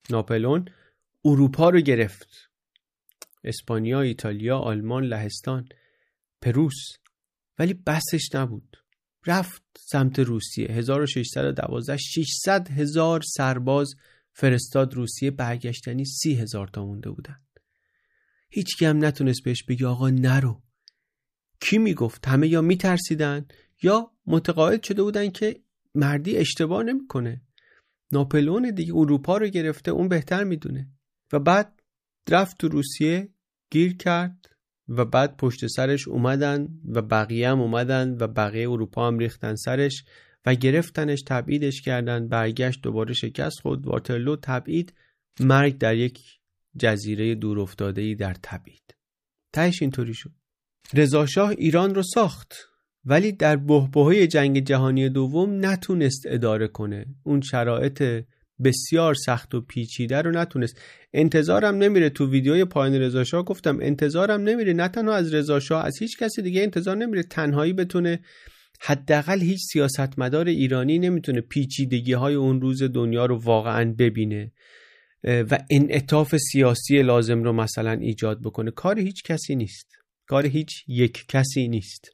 ناپلئون اروپا رو گرفت، اسپانیا، ایتالیا، آلمان، لهستان، پروس، ولی بسش نبود. رفت سمت روسیه. 1612 600,000 سرباز فرستاد روسیه، برگشتنی 30,000 تا مونده بودن. هیچ کی هم نتونست بهش بگه آقا نرو. کی میگفت؟ همه یا میترسیدن یا متقاعد شده بودن که مردی اشتباه نمیکنه. ناپلئون دیگه اروپا رو گرفته، اون بهتر میدونه. و بعد رفت تو روسیه، گیر کرد و بعد پشت سرش اومدن و بقیه هم اومدن و بقیه اروپا هم ریختن سرش و گرفتنش، تبعیدش کردن. برگشت دوباره شکست خورد، واترلو، تبعید، مرگ در یک جزیره دور افتاده‌ای در تبعید. تهش اینطوری شد. رضا شاه ایران رو ساخت ولی در بحبوحه جنگ جهانی دوم نتونست اداره کنه. اون شرایط بسیار سخت و پیچیده رو نتونست. انتظارم نمیره، تو ویدیوی پایان رضا شاه گفتم انتظارم نمیره، نه تنها از رضا شاه، از هیچ کسی دیگه انتظار نمیره تنهایی بتونه، حداقل هیچ سیاستمدار ایرانی نمیتونه پیچیدگی های اون روز دنیا رو واقعا ببینه و انعطاف سیاسی لازم رو مثلا ایجاد بکنه. کار هیچ کسی نیست، کار هیچ یک کسی نیست.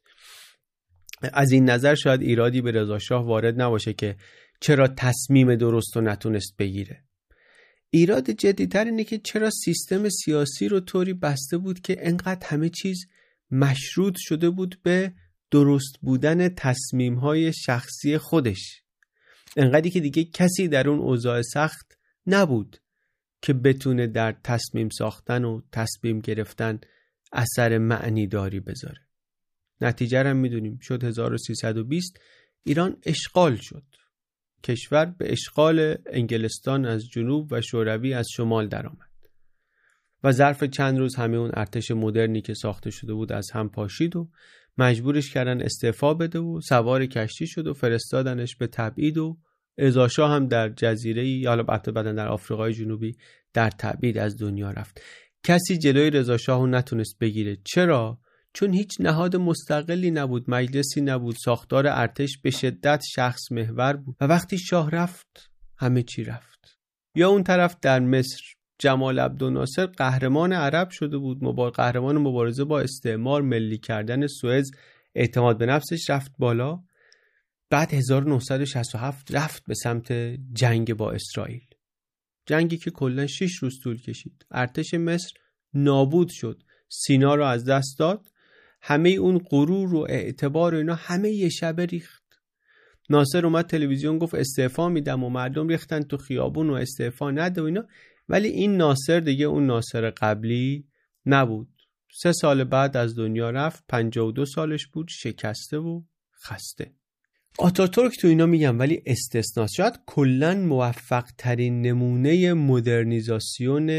از این نظر شاید ایرادی به رضا شاه وارد نباشه که چرا تصمیم درست رو نتونست بگیره. ایراد جدی‌تر اینه که چرا سیستم سیاسی رو طوری بسته بود که انقدر همه چیز مشروط شده بود به درست بودن تصمیم‌های شخصی خودش. انقدری که دیگه کسی در اون اوضاع سخت نبود که بتونه در تصمیم ساختن و تصمیم گرفتن اثر معنی داری بذاره. نتیجه رو میدونیم، شد 1320 ایران اشغال شد. کشور به اشغال انگلستان از جنوب و شوروی از شمال درآمد و ظرف چند روز همه اون ارتش مدرنی که ساخته شده بود از هم پاشید و مجبورش کردن استعفا بده و سوار کشتی شد و فرستادنش به تبعید و رضا شاه هم در جزیره‌ای، حالا بعداً در آفریقای جنوبی، در تبعید از دنیا رفت. کسی جلوی رضا شاه رو نتونست بگیره. چرا؟ چون هیچ نهاد مستقلی نبود، مجلسی نبود، ساختار ارتش به شدت شخص محور بود و وقتی شاه رفت همه چی رفت. یا اون طرف در مصر جمال عبدالناصر قهرمان عرب شده بود، قهرمان مبارزه با استعمار، ملی کردن سوئز، اعتماد به نفسش رفت بالا. بعد 1967 رفت به سمت جنگ با اسرائیل، جنگی که کلا 6 روز طول کشید. ارتش مصر نابود شد، سینا رو از دست داد، همه اون غرور و اعتبار و اینا همه یه شبه ریخت. ناصر اومد تلویزیون گفت استعفا میدم و مردم ریختن تو خیابون و استعفا نده و اینا، ولی این ناصر دیگه اون ناصر قبلی نبود. 3 سال بعد از دنیا رفت، 52 سالش بود، شکسته و خسته. آتاتورک تو اینا میگم ولی استثناست. شاید کلن موفق ترین نمونه مدرنیزاسیون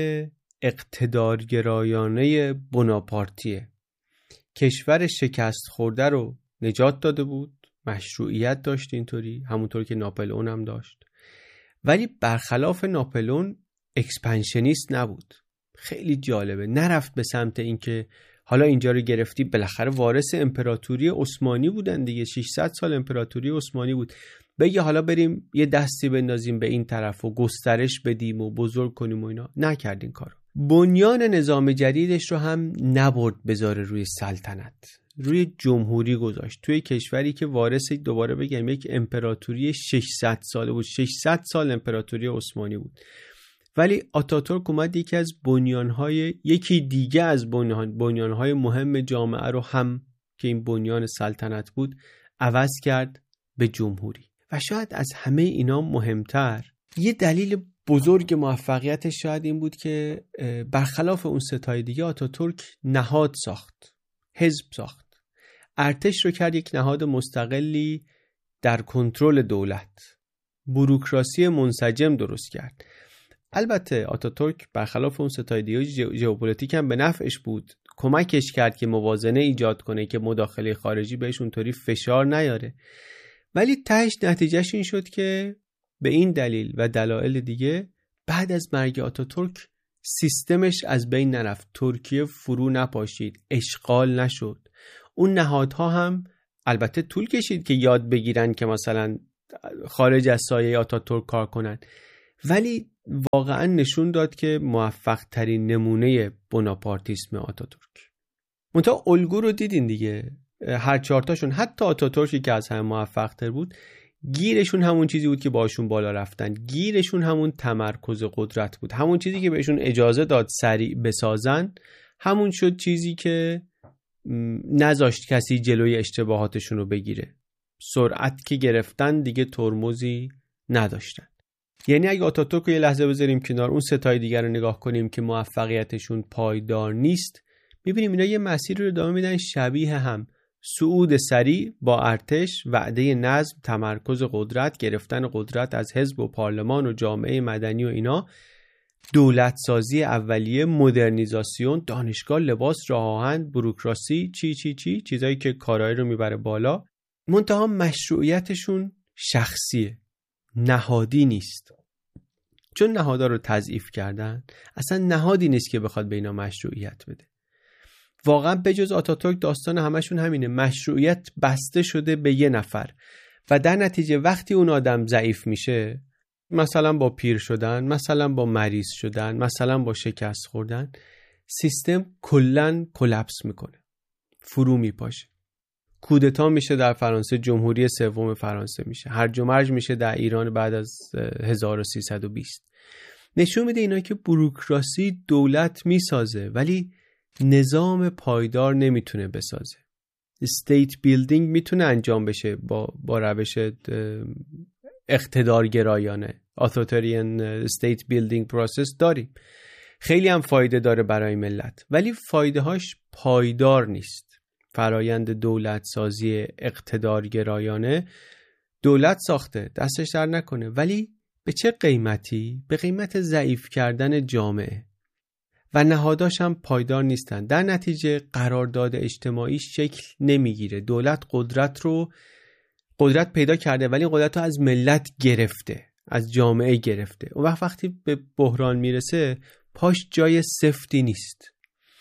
اقتدارگرایانه بناپارتیه. کشور شکست خورده رو نجات داده بود، مشروعیت داشت اینطوری، همونطور که ناپلئون هم داشت، ولی برخلاف ناپلئون اکسپنشنیست نبود. خیلی جالبه، نرفت به سمت این که حالا اینجا رو گرفتی، بالاخره وارث امپراتوری عثمانی بودن دیگه، 600 سال امپراتوری عثمانی بود، بگه حالا بریم یه دستی بندازیم به این طرف و گسترش بدیم و بزرگ کنیم و اینا. نکرد این کارو. بنیان نظام جدیدش رو هم نبرد بذاره روی سلطنت، روی جمهوری گذاشت توی کشوری که وارث، دوباره بگم، یک امپراتوری 600 ساله بود. 600 سال امپراتوری عثمانی بود. ولی آتاتورک اومد یکی دیگه از بنیانهای مهم جامعه رو هم که این بنیان سلطنت بود عوض کرد به جمهوری. و شاید از همه اینا مهمتر، یه دلیل بزرگ موفقیتش شاید این بود که برخلاف اون ستای دیگه آتاتورک نهاد ساخت، حزب ساخت، ارتش رو کرد یک نهاد مستقلی در کنترل دولت، بوروکراسی منسجم درست کرد. البته آتاتورک برخلاف اون ستای دیگه ژئوپلیتیک هم به نفعش بود، کمکش کرد که موازنه ایجاد کنه که مداخله خارجی بهش اونطوری فشار نیاره، ولی تهش نتیجهش این شد که به این دلیل و دلایل دیگه بعد از مرگ آتاتورک سیستمش از بین نرفت، ترکیه فرو نپاشید، اشغال نشد. اون نهادها هم البته طول کشید که یاد بگیرن که مثلا خارج از سایه آتاتورک کار کنن، ولی واقعا نشون داد که موفق ترین نمونه بناپارتیسم آتاتورک. منتها الگو رو دیدین دیگه، هر چهارتاشون، حتی آتاتورکی که از همه موفق تر بود، گیرشون همون چیزی بود که باشون بالا رفتن، گیرشون همون تمرکز قدرت بود، همون چیزی که بهشون اجازه داد سریع بسازن، همون شد چیزی که نذاشت کسی جلوی اشتباهاتشون رو بگیره. سرعت که گرفتن دیگه ترمزی نداشتن. یعنی اگه آتاتورک رو یه لحظه بذاریم کنار، اون ستای دیگر رو نگاه کنیم که موفقیتشون پایدار نیست، میبینیم اینا یه مسیر رو ادامه میدن شبیه هم: صعود سریع با ارتش، وعده نظم، تمرکز قدرت، گرفتن قدرت از حزب و پارلمان و جامعه مدنی و اینا، دولت سازی اولیه، مدرنیزاسیون، دانشگاه، لباس، راه آهن، بوروکراسی، چیزایی که کارایی رو میبره بالا. منتها مشروعیتشون شخصیه، نهادی نیست. چون نهادها رو تضعیف کردن، اصلا نهادی نیست که بخواد به اینا مشروعیت بده. واقعا بجز آتاتورک داستان همشون همینه، مشروعیت بسته شده به یه نفر و در نتیجه وقتی اون آدم ضعیف میشه، مثلا با پیر شدن، مثلا با مریض شدن، مثلا با شکست خوردن، سیستم کلن کلپس میکنه، فرو میپاشه. کودتا میشه در فرانسه، جمهوری سوم فرانسه میشه، هرج و مرج میشه در ایران بعد از 1320. نشون میده اینا که بوروکراسی دولت میسازه ولی نظام پایدار نمیتونه بسازه. استیت بیلدینگ میتونه انجام بشه با روش اقتدارگرایانه. Authoritarian State Building Process داریم، خیلی هم فایده داره برای ملت، ولی فایده هاش پایدار نیست. فرایند دولت سازی اقتدارگرایانه دولت ساخته، دستش در نکنه، ولی به چه قیمتی؟ به قیمت ضعیف کردن جامعه. و نهاداش هم پایدار نیستن. در نتیجه قرارداد اجتماعی شکل نمیگیره. دولت قدرت پیدا کرده ولی قدرت رو از ملت گرفته، از جامعه گرفته. اون وقتی به بحران میرسه پاش جای سفتی نیست.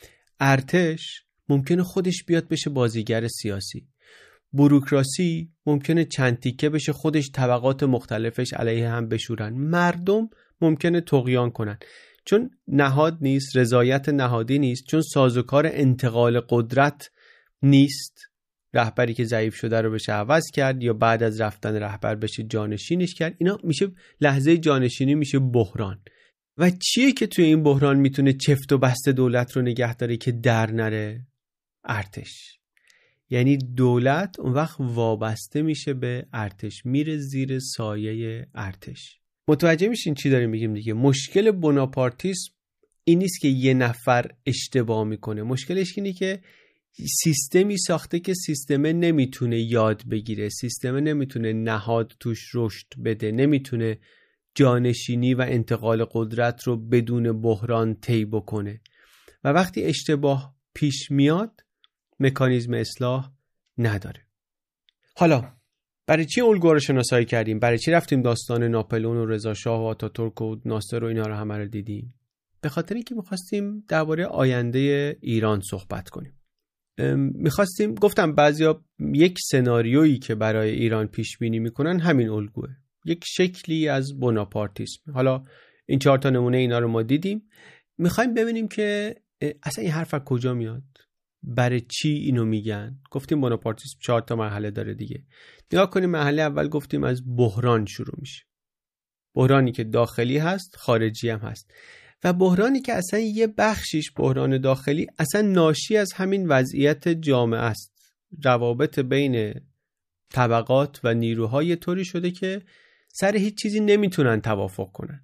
ارتش ممکنه خودش بیاد بشه بازیگر سیاسی. بوروکراسی ممکنه چند تیکه بشه، خودش طبقات مختلفش علیه هم بشورن. مردم ممکنه طغیان کنن. چون نهاد نیست، رضایت نهادی نیست، چون سازوکار انتقال قدرت نیست، رهبری که ضعیف شده رو بشه عوض کرد یا بعد از رفتن رهبر بشه جانشینش کرد. اینا میشه لحظه جانشینی، میشه بحران. و چیه که توی این بحران میتونه چفت و بست دولت رو نگه داره که در نره؟ ارتش. یعنی دولت اون وقت وابسته میشه به ارتش، میره زیر سایه ارتش. متوجه میشین چی داریم میگیم دیگه؟ مشکل بناپارتیسم این نیست که یه نفر اشتباه میکنه، مشکلش اینه که سیستمی ساخته که سیستم نمیتونه یاد بگیره، سیستم نمیتونه نهاد توش رشد بده، نمیتونه جانشینی و انتقال قدرت رو بدون بحران طی بکنه. و وقتی اشتباه پیش میاد مکانیزم اصلاح نداره. حالا برای چی الگوها رو شناسایی کردیم؟ برای چی رفتیم داستان ناپلئون و رضا شاه و آتاتورک و ناصر و اینا رو همه رو دیدیم؟ به خاطر اینکه می‌خواستیم درباره آینده ایران صحبت کنیم. می‌خواستیم، گفتم بعضیا یک سناریویی که برای ایران پیش بینی میکنن همین الگوه، یک شکلی از بناپارتیسم. حالا این 4 تا نمونه اینا رو ما دیدیم. می‌خوایم ببینیم که اصلا این حرف از کجا میاد؟ برای چی اینو میگن؟ گفتیم بناپارتیسم 4 تا مرحله داره دیگه. نگاه کنیم، مرحله اول گفتیم از بحران شروع میشه. بحرانی که داخلی هست، خارجی هم هست. و بحرانی که اصلا یه بخشیش، بحران داخلی، اصلا ناشی از همین وضعیت جامعه است. روابط بین طبقات و نیروهای طوری شده که سر هیچ چیزی نمیتونن توافق کنن.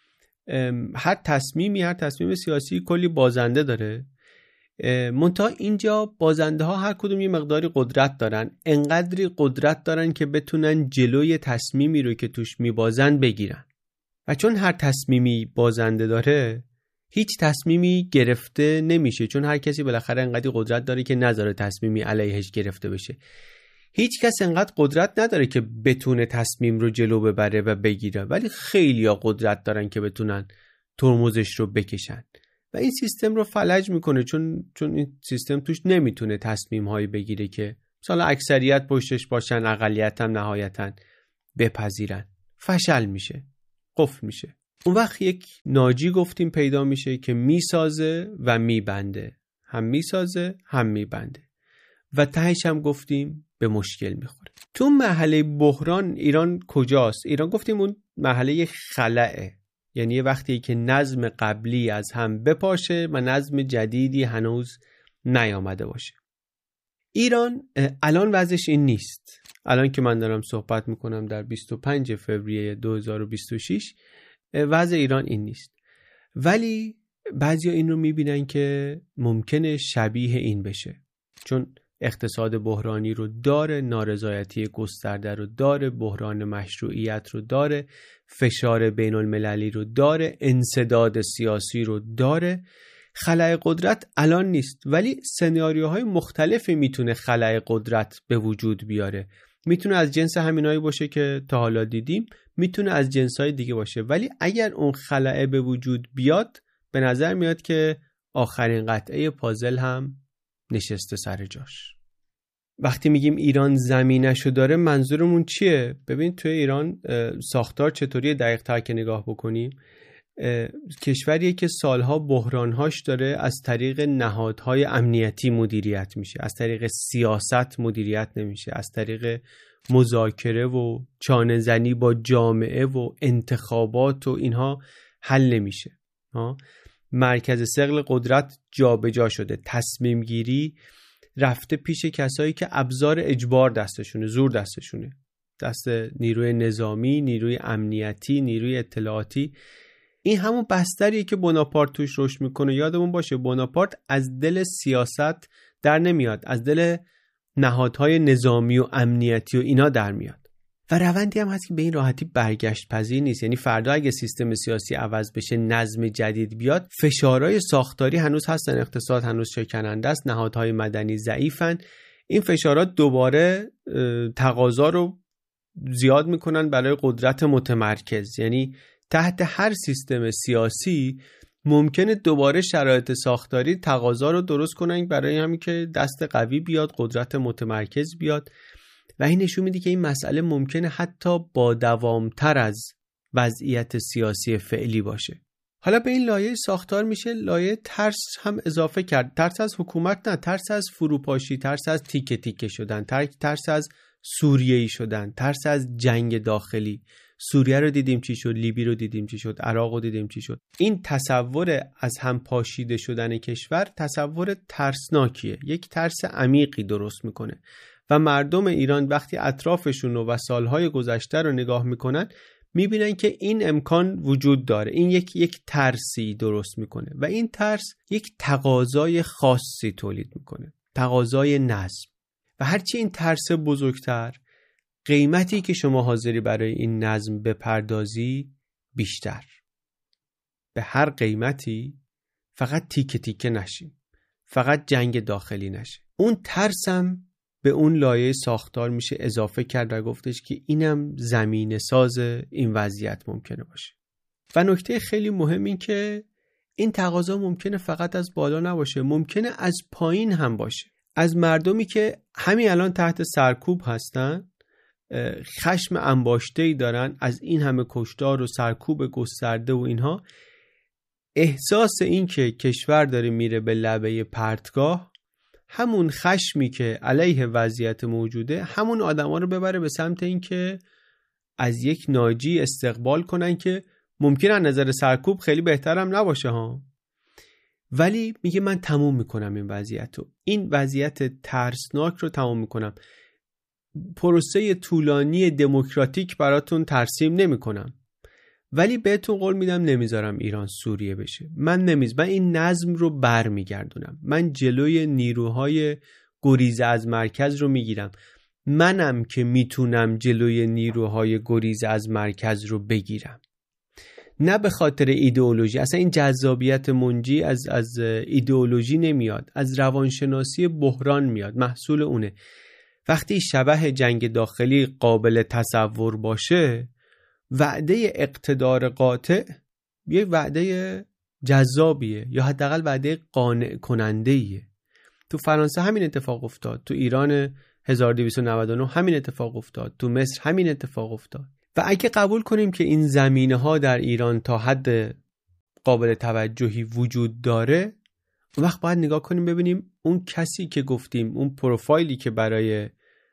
هر تصمیم سیاسی کلی بازنده داره. منتها اینجا بازنده ها هر کدوم یه مقداری قدرت دارن، انقدری قدرت دارن که بتونن جلوی تصمیمی رو که توش میبازن بگیرن. و چون هر تصمیمی بازنده داره، هیچ تصمیمی گرفته نمیشه، چون هر کسی بالاخره انقدری قدرت داره که نذاره تصمیمی علیهش گرفته بشه. هیچ کس انقدر قدرت نداره که بتونه تصمیم رو جلو ببره و بگیره، ولی خیلیا قدرت دارن که بتونن ترمزش رو بکشن. و این سیستم رو فلج میکنه، چون این سیستم توش نمیتونه تصمیم هایی بگیره که مثلا اکثریت پشتش باشن، اقلیت هم نهایتا بپذیرن. فشل میشه، قفل میشه. اون وقت یک ناجی گفتیم پیدا میشه که میسازه و میبنده، هم میسازه هم میبنده و تهش هم گفتیم به مشکل میخوره. تو مرحله بحران ایران کجاست؟ ایران گفتیم اون مرحله خلأه، یعنی یه وقتی که نظم قبلی از هم بپاشه و نظم جدیدی هنوز نیامده باشه. ایران الان وضعش این نیست. الان که من دارم صحبت میکنم در 25 فوریه 2026 وضع ایران این نیست، ولی بعضیا این رو میبینن که ممکنه شبیه این بشه، چون اقتصاد بحرانی رو داره، نارضایتی گسترده رو داره، بحران مشروعیت رو داره، فشار بین المللی رو داره، انسداد سیاسی رو داره. خلأ قدرت الان نیست، ولی سناریوهای مختلفی میتونه خلأ قدرت به وجود بیاره. میتونه از جنس همینایی باشه که تا حالا دیدیم، میتونه از جنسای دیگه باشه، ولی اگر اون خلأ به وجود بیاد به نظر میاد که آخرین قطعه پازل هم نشسته سر جاش. وقتی میگیم ایران زمینشو داره منظورمون چیه؟ ببین توی ایران ساختار چطوریه دقیق تر که نگاه بکنیم، کشوریه که سالها بحرانهاش داره از طریق نهادهای امنیتی مدیریت میشه، از طریق سیاست مدیریت نمیشه، از طریق مذاکره و چانه زنی با جامعه و انتخابات و اینها حل نمیشه. مرکز ثقل قدرت جابجا شده، تصمیم گیری رفته پیش کسایی که ابزار اجبار دستشونه، زور دستشونه، دست نیروی نظامی، نیروی امنیتی، نیروی اطلاعاتی. این همون بستریه که بناپارت توش رشد میکنه. یادمون باشه بناپارت از دل سیاست در نمیاد، از دل نهادهای نظامی و امنیتی و اینا در میاد و روندی هم هست که به این راحتی برگشت پذیر نیست. یعنی فردا اگه سیستم سیاسی عوض بشه، نظم جدید بیاد، فشارهای ساختاری هنوز هستن، اقتصاد هنوز شکننده است، نهادهای مدنی ضعیفن، این فشارات دوباره تقاضا رو زیاد میکنن برای قدرت متمرکز. یعنی تحت هر سیستم سیاسی ممکنه دوباره شرایط ساختاری تقاضا رو درست کنن برای همین که دست قوی بیاد، قدرت متمرکز بیاد و این نشون میده که این مسئله ممکنه حتی با دوامتر از وضعیت سیاسی فعلی باشه. حالا به این لایه ساختار میشه لایه ترس هم اضافه کرد. ترس از حکومت نه، ترس از فروپاشی، ترس از تیکه تیکه شدن، ترس از سوریه‌ای شدن، ترس از جنگ داخلی. سوریه رو دیدیم چی شد، لیبی رو دیدیم چی شد، عراق رو دیدیم چی شد. این تصور از هم پاشیده شدن کشور تصور ترسناکیه، یک ترس عمیقی درست میکنه و مردم ایران وقتی اطرافشون و سالهای گذشته رو نگاه میکنن میبینن که این امکان وجود داره. این یک ترسی درست میکنه و این ترس یک تقاضای خاصی تولید میکنه، تقاضای نظم. و هرچی این ترس بزرگتر، قیمتی که شما حاضری برای این نظم بپردازی بیشتر. به هر قیمتی فقط تیکه تیکه نشیم، فقط جنگ داخلی نشه. اون ترسم به اون لایه ساختار میشه اضافه کرد و گفتش که اینم زمینه ساز این وضعیت ممکنه باشه. و نکته خیلی مهم این که این تقاضا ممکنه فقط از بالا نباشه، ممکنه از پایین هم باشه. از مردمی که همین الان تحت سرکوب هستن، خشم انباشته‌ای دارن از این همه کشتار و سرکوب گسترده و اینها، احساس این که کشور داره میره به لبه پرتگاه، همون خشمی که علیه وضعیت موجوده، همون آدما رو ببره به سمت این که از یک ناجی استقبال کنن که ممکنه از نظر سرکوب خیلی بهترم نباشه ها، ولی میگه من تموم میکنم این وضعیت رو، این وضعیت ترسناک رو تموم میکنم، پروسه طولانی دموکراتیک براتون ترسیم نمیکنم، ولی بهتون قول میدم نمیذارم ایران سوریه بشه. من این نظم رو برمیگردونم، من جلوی نیروهای گریز از مرکز رو میگیرم، منم که میتونم جلوی نیروهای گریز از مرکز رو بگیرم. نه به خاطر ایدئولوژی، اصلا این جذابیت منجی از ایدئولوژی نمیاد، از روانشناسی بحران میاد، محصول اونه. وقتی شبح جنگ داخلی قابل تصور باشه، وعده اقتدار قاطع یه وعده جذابیه یا حداقل وعده قانع کننده‌ایه. تو فرانسه همین اتفاق افتاد، تو ایران 1299 همین اتفاق افتاد، تو مصر همین اتفاق افتاد. و اگه قبول کنیم که این زمینه‌ها در ایران تا حد قابل توجهی وجود داره، اون وقت باید نگاه کنیم ببینیم اون کسی که گفتیم، اون پروفایلی که برای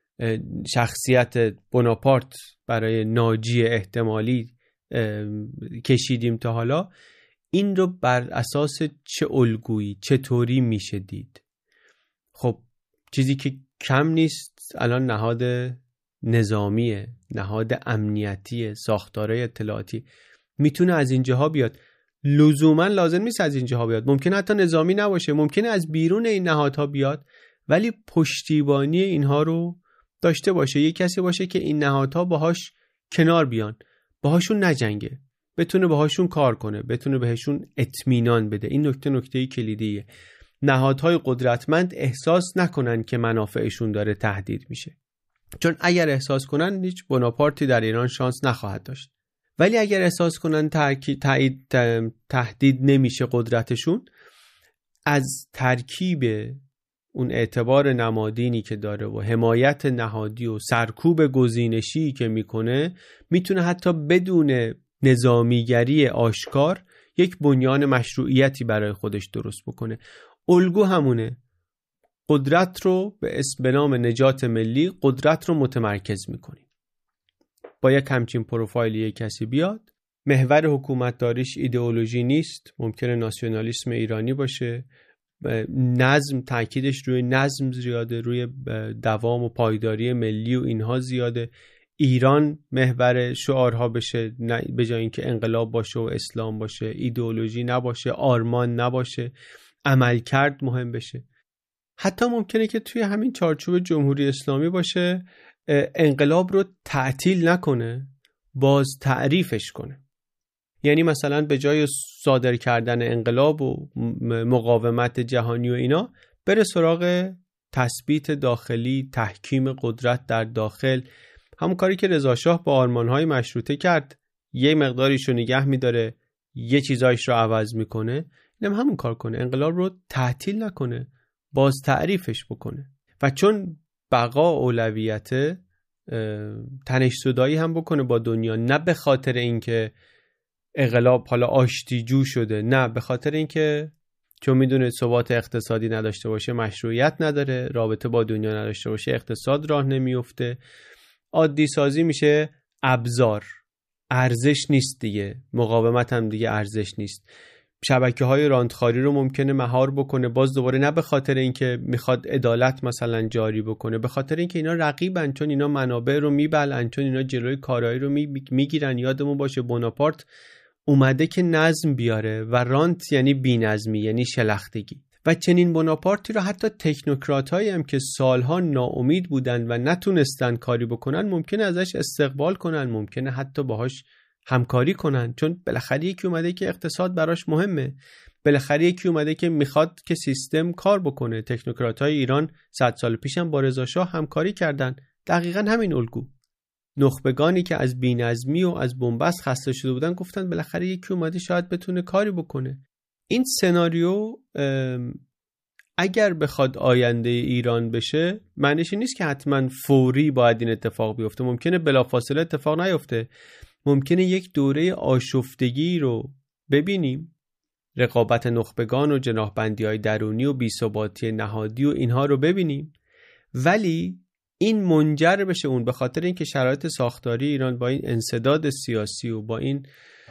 شخصیت بناپارت، برای ناجی احتمالی کشیدیم تا حالا، این رو بر اساس چه الگویی چطوری میشه دید. خب چیزی که کم نیست الان نهاد نظامیه، نهاد امنیتیه، ساختارهای اطلاعاتی میتونه از اینجاها بیاد. لزوما لازم نیست از اینجاها بیاد، ممکنه حتی نظامی نباشه، ممکنه از بیرون این نهادها بیاد ولی پشتیبانی اینها رو داشته باشه. یه کسی باشه که این نهادها باهاش کنار بیان، باهاشون نجنگه، بتونه باهاشون کار کنه، بتونه بهشون اطمینان بده. این نکته کلیدیه. نهادهای قدرتمند احساس نکنن که منافعشون داره تهدید میشه، چون اگر احساس کنن هیچ بناپارتی در ایران شانس نخواهد داشت. ولی اگر احساس کنن تهدید نمیشه قدرتشون، از ترکیب اون اعتبار نمادینی که داره و حمایت نهادی و سرکوب گزینشی که میکنه، میتونه حتی بدون نظامیگری آشکار یک بنیان مشروعیتی برای خودش درست بکنه. الگو همونه، قدرت رو به نام نجات ملی قدرت رو متمرکز میکنیم. با یک همچین پروفایلی یک کسی بیاد، محور حکومت داریش ایدئولوژی نیست، ممکنه ناسیونالیسم ایرانی باشه، نظم، تاکیدش روی نظم زیاده، روی دوام و پایداری ملی و اینها زیاده. ایران محور شعارها بشه، به جای اینکه انقلاب باشه و اسلام باشه، ایدئولوژی نباشه، آرمان نباشه، عملکرد مهم بشه. حتی ممکنه که توی همین چارچوب جمهوری اسلامی باشه، انقلاب رو تعطیل نکنه، باز تعریفش کنه. یعنی مثلا به جای صادر کردن انقلاب و مقاومت جهانی و اینا، بره سراغ تثبیت داخلی، تحکیم قدرت در داخل، همون کاری که رضا شاه با آرمان‌های مشروطه کرد، یه مقداریشو نگه می‌داره، یه چیزایش رو عوض میکنه. اینم همون کار کنه، انقلاب رو تعطیل نکنه، باز تعریفش بکنه. و چون بقا اولویت، تنش زدایی هم بکنه با دنیا، نه به خاطر اینکه انقلاب حالا آشتیجو شده، نه به خاطر اینکه چون میدونه ثبات اقتصادی نداشته باشه مشروعیت نداره، رابطه با دنیا نداشته باشه اقتصاد راه نمیفته، عادی سازی میشه ابزار، ارزش نیست دیگه، مقاومت هم دیگه ارزش نیست. شبکه‌های راندخاری رو ممکنه مهار بکنه، باز دوباره نه به خاطر اینکه میخواد عدالت مثلا جاری بکنه، به خاطر اینکه اینا رقیبن، چون اینا منابع رو میبلن، چون اینا جلوی کارایی رو میگیرن. یادمون باشه بناپارت اومده که نظم بیاره و رانت یعنی بی‌نظمی، یعنی شلختگی. و چنین بناپارتی رو حتی تکنوکرات‌هایی هم که سالها ناامید بودن و نتونستن کاری بکنن ممکنه ازش استقبال کنن، ممکنه حتی باهاش همکاری کنن، چون بالاخره یکی اومده که اقتصاد براش مهمه، بالاخره یکی اومده که میخواد که سیستم کار بکنه. تکنوکرات‌های ایران 100 سال پیش هم با رضا شاه همکاری کردن، دقیقاً همین الگو. نخبگانی که از بی‌نظمی و از بنبست خسته شده بودن گفتن بالاخره یکی اومده شاید بتونه کاری بکنه. این سناریو اگر بخواد آینده ایران بشه، معنیش نیست که حتما فوری باید این اتفاق بیفته، ممکنه بلافاصله اتفاق نیفته، ممکنه یک دوره آشفتگی رو ببینیم، رقابت نخبگان و جناحبندی‌های درونی و بی‌ثباتی نهادی و اینها رو ببینیم، ولی این منجر بشه اون، به خاطر اینکه شرایط ساختاری ایران با این انسداد سیاسی و با این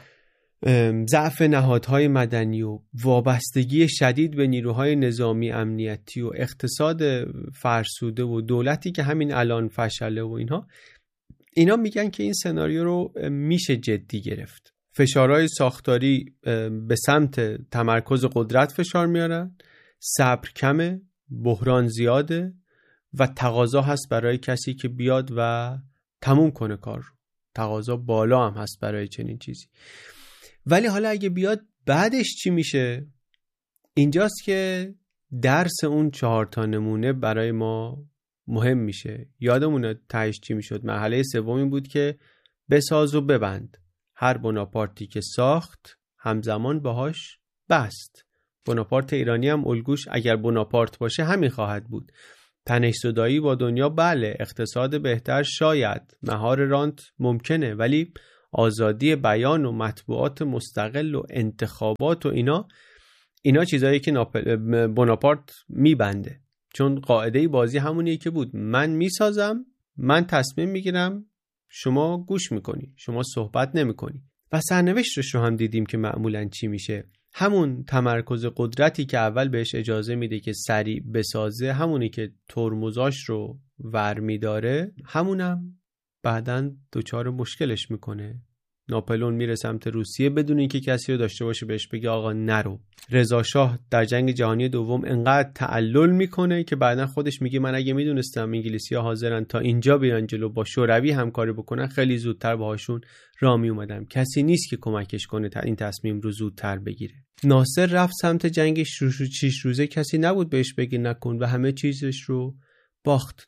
ضعف نهادهای مدنی و وابستگی شدید به نیروهای نظامی امنیتی و اقتصاد فرسوده و دولتی که همین الان فشله و اینا میگن که این سناریو رو میشه جدی گرفت. فشارهای ساختاری به سمت تمرکز قدرت فشار میارن، صبر کمه، بحران زیاده و تقاضا هست برای کسی که بیاد و تموم کنه کار رو. تقاضا بالا هم هست برای چنین چیزی. ولی حالا اگه بیاد بعدش چی میشه؟ اینجاست که درس اون 4 نمونه برای ما مهم میشه. یادمونه تهش چی میشد؟ مرحله سومی بود که بساز و ببند. هر بناپارتی که ساخت همزمان باهاش بست. بناپارت ایرانی هم الگوش اگر بناپارت باشه همین خواهد بود. تنش‌زدایی با دنیا بله، اقتصاد بهتر شاید، مهار رانت ممکنه، ولی آزادی بیان و مطبوعات مستقل و انتخابات و اینا چیزایی که بناپارت میبنده. چون قاعده بازی همونیه که بود، من میسازم، من تصمیم میگیرم، شما گوش میکنی، شما صحبت نمیکنی. و سرنوشتش رو هم دیدیم که معمولاً چی میشه. همون تمرکز قدرتی که اول بهش اجازه میده که سریع بسازه، همونی که ترمزاش رو ور میداره، همونم بعداً دچار مشکلش میکنه. ناپلئون میره سمت روسیه بدون اینکه کسی رو داشته باشه بهش بگه آقا نرو. رضا شاه در جنگ جهانی دوم انقدر تعلل میکنه که بعداً خودش میگه من اگه میدونستم انگلیسی‌ها حاضرن تا اینجا بیان جلو با شوروی همکاری بکنن، خیلی زودتر باهاشون راه می اومدم. کسی نیست که کمکش کنه این تصمیم رو زودتر بگیره. ناصر رفت سمت جنگ 6 روزه، کسی نبود بهش بگه نکن و همه چیزش رو باخت.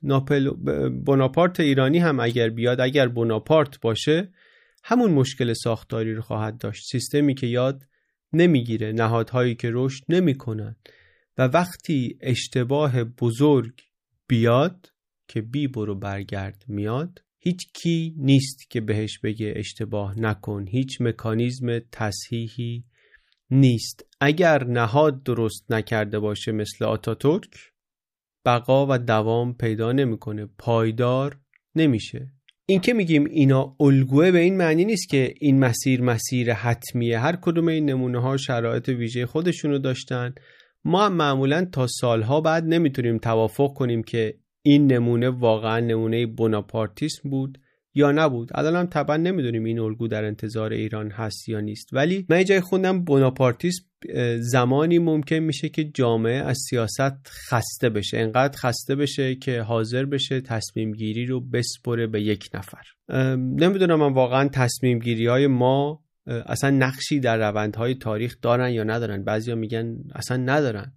بناپارت ایرانی هم اگر بیاد، اگر بناپارت باشه، همون مشکل ساختاری رو خواهد داشت. سیستمی که یاد نمیگیره، نهادهایی که رشد نمیکنن و وقتی اشتباه بزرگ بیاد که بی برو برگرد میاد، هیچ کی نیست که بهش بگه اشتباه نکن. هیچ مکانیزم تصحیحی نیست. اگر نهاد درست نکرده باشه مثل آتاتورک، بقا و دوام پیدا نمیکنه، پایدار نمیشه. این که میگیم اینا الگوه به این معنی نیست که این مسیر حتمیه. هر کدوم این نمونه ها شرایط ویژه خودشونو داشتن. ما هم معمولا تا سالها بعد نمیتونیم توافق کنیم که این نمونه واقعا نمونه بناپارتیسم بود یا نبود. الان هم طبعا نمیدونیم این الگو در انتظار ایران هست یا نیست، ولی من جای خوندم بناپارتیسم زمانی ممکن میشه که جامعه از سیاست خسته بشه، انقدر خسته بشه که حاضر بشه تصمیم گیری رو بسپره به یک نفر. نمیدونم من واقعا تصمیم گیری های ما اصلا نقشی در روندهای تاریخ دارن یا ندارن. بعضیا میگن اصلا ندارن.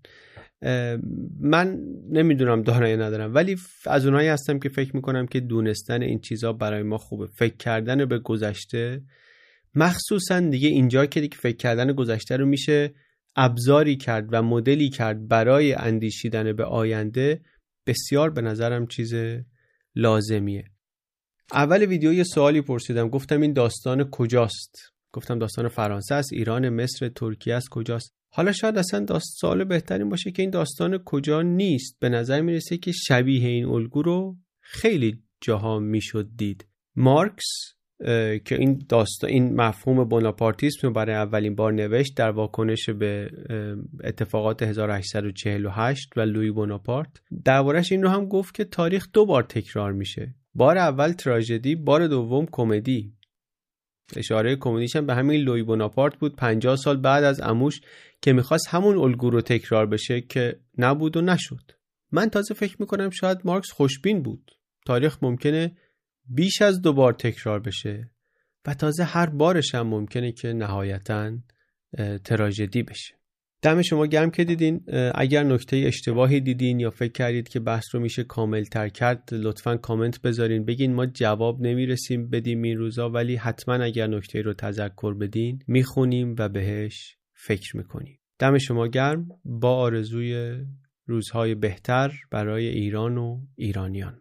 من نمیدونم دارن یا ندارن، ولی از اونایی هستم که فکر میکنم که دونستن این چیزا برای ما خوبه. فکر کردن به گذشته، مخصوصا دیگه اینجا که دیگه فکر کردن گذشته رو میشه ابزاری کرد و مدلی کرد برای اندیشیدن به آینده، بسیار به نظرم چیز لازمیه. اول ویدیو یه سوالی پرسیدم، گفتم این داستان کجاست؟ گفتم داستان فرانسه است، ایران، مصر، ترکیه است، کجاست؟ حالا شاید اصلا سوال بهترین باشه که این داستان کجا نیست. به نظر میرسه که شبیه این الگو رو خیلی جاها میشد دید. مارکس که این مفهوم بناپارتیسم رو برای اولین بار نوشت در واکنش به اتفاقات 1848 و لویی بناپارت، دربارش این رو هم گفت که تاریخ 2 بار تکرار میشه. بار اول تراژدی، بار دوم کمدی. اشاره کمدیش هم به همین لویی بناپارت بود 50 سال بعد از عموش که میخواست همون الگو رو تکرار بشه که نبود و نشد. من تازه فکر میکنم شاید مارکس خوشبین بود. تاریخ ممکنه بیش از 2 بار تکرار بشه و تازه هر بارش هم ممکنه که نهایتاً تراژدی بشه. دم شما گرم که دیدین. اگر نکته اشتباهی دیدین یا فکر کردید که بحث رو میشه کامل تر کرد، لطفاً کامنت بذارین، بگین ما جواب نمیرسیم بدیم این روزا، ولی حتما اگر نکته رو تذکر بدین میخونیم و بهش فکر میکنیم. دم شما گرم، با آرزوی روزهای بهتر برای ایران و ایرانیان.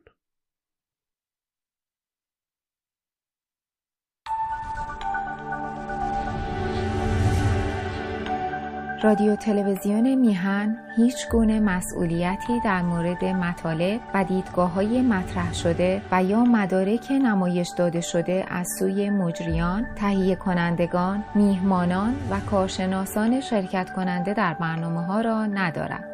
رادیو تلویزیون میهن هیچ گونه مسئولیتی در مورد مطالب و دیدگاه‌های مطرح شده و یا مدارک نمایش داده شده از سوی مجریان، تهیه کنندگان، میهمانان و کارشناسان شرکت کننده در برنامه‌ها را ندارد.